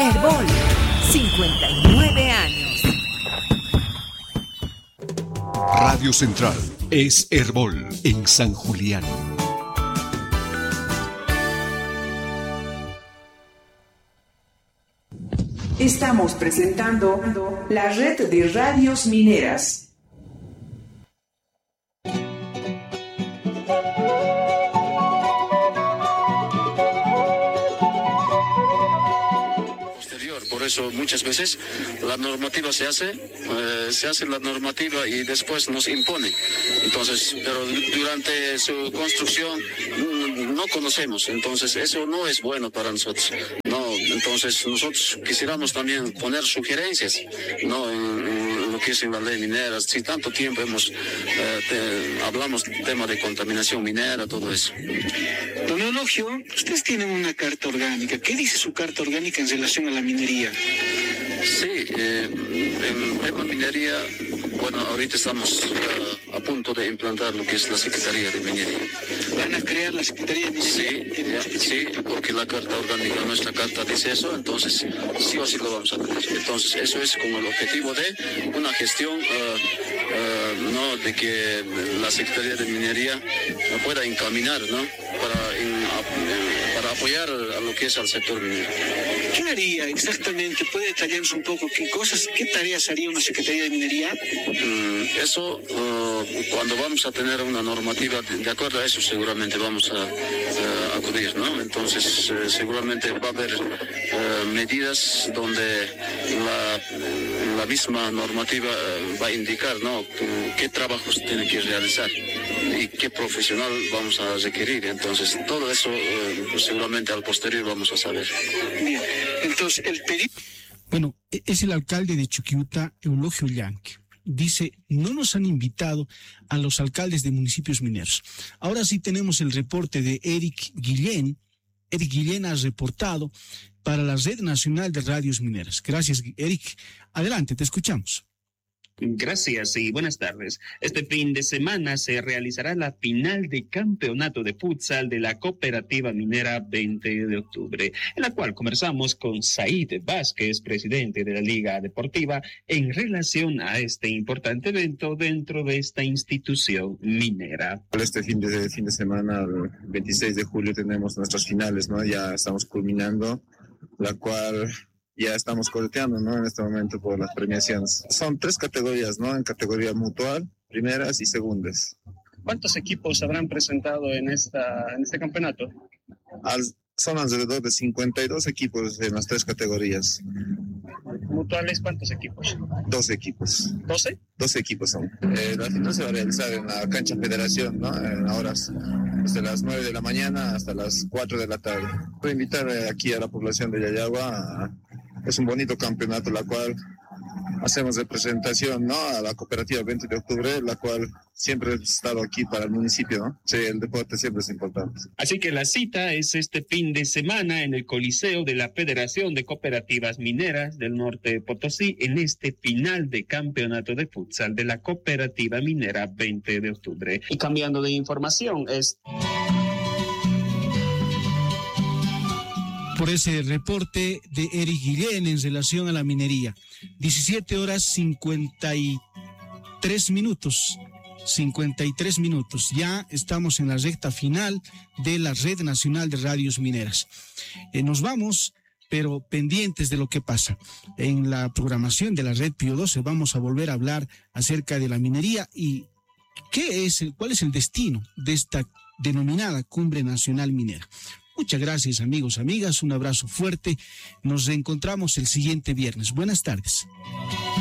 Herbol, 59 años. Radio Central es Herbol en San Julián. Estamos presentando la red de radios mineras. Por eso muchas veces la normativa se hace la normativa y después nos impone. Entonces, pero durante su construcción no conocemos, entonces eso no es bueno para nosotros. No, entonces nosotros quisiéramos también poner sugerencias, no en lo que es en la ley minera. Si tanto tiempo hablamos del tema de contaminación minera, todo eso. Don Eulogio, ustedes tienen una carta orgánica. ¿Qué dice su carta orgánica en relación a la minería? Sí, en tema minería, bueno, ahorita estamos a punto de implantar lo que es la Secretaría de Minería. ¿Van a crear la Secretaría de Minería? Sí, porque la carta orgánica, nuestra carta dice eso, entonces sí o sí lo vamos a tener. Entonces eso es como el objetivo de una gestión, no de que la Secretaría de Minería pueda encaminar, ¿no? Para apoyar a lo que es al sector minero. ¿Qué haría exactamente? ¿Puede detallarnos un poco qué tareas haría una Secretaría de Minería? Eso, cuando vamos a tener una normativa, de acuerdo a eso seguramente vamos a acudir, ¿no? Entonces, seguramente va a haber medidas donde la misma normativa va a indicar, ¿no? Qué trabajos tiene que realizar y qué profesional vamos a requerir. Entonces, todo eso seguramente al posterior vamos a saber. Bien, entonces el pedido... Bueno, es el alcalde de Chuquiuta, Eulogio Llanque. Dice, no nos han invitado a los alcaldes de municipios mineros. Ahora sí tenemos el reporte de Eric Guillén. Eric Guillén ha reportado para la Red Nacional de Radios Mineras. Gracias, Eric. Adelante, te escuchamos. Gracias y buenas tardes. Este fin de semana se realizará la final de campeonato de futsal de la Cooperativa Minera 20 de octubre, en la cual conversamos con Said Vázquez, presidente de la Liga Deportiva, en relación a este importante evento dentro de esta institución minera. Este fin de semana, el 26 de julio, tenemos nuestras finales, ¿no? Ya estamos culminando, la cual... ya estamos coleteando, ¿no? En este momento por las premiaciones. Son 3 categorías, ¿no? En categoría mutual, primeras y segundas. ¿Cuántos equipos habrán presentado en este campeonato? Son alrededor de 52 equipos en las 3 categorías. ¿Mutuales cuántos equipos? 12 equipos. ¿12? 12 equipos son. La final se va a realizar en la cancha Federación, ¿no? En horas desde las 9 de la mañana hasta las 4 de la tarde. Voy a invitar aquí a la población de Yayagua. Es un bonito campeonato, la cual hacemos representación, ¿no? A la Cooperativa 20 de octubre, la cual siempre he estado aquí para el municipio, ¿no? Sí, el deporte siempre es importante. Así que la cita es este fin de semana en el Coliseo de la Federación de Cooperativas Mineras del Norte de Potosí, en este final de campeonato de futsal de la Cooperativa Minera 20 de octubre. Y cambiando de información, por ese reporte de Eric Guillén en relación a la minería. 17 horas 53 minutos. Ya estamos en la recta final de la Red Nacional de Radios Mineras. Nos vamos, pero pendientes de lo que pasa. En la programación de la Red Pío XII vamos a volver a hablar acerca de la minería y cuál es el destino de esta denominada Cumbre Nacional Minera. Muchas gracias, amigos, amigas. Un abrazo fuerte. Nos reencontramos el siguiente viernes. Buenas tardes.